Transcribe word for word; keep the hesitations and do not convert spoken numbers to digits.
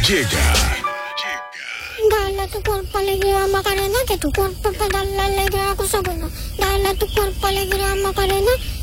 Llega. Dale a tu cuerpo alegría Macarena, que tu cuerpo para darle alegría a cosa buena. Dale a tu cuerpo alegría Macarena,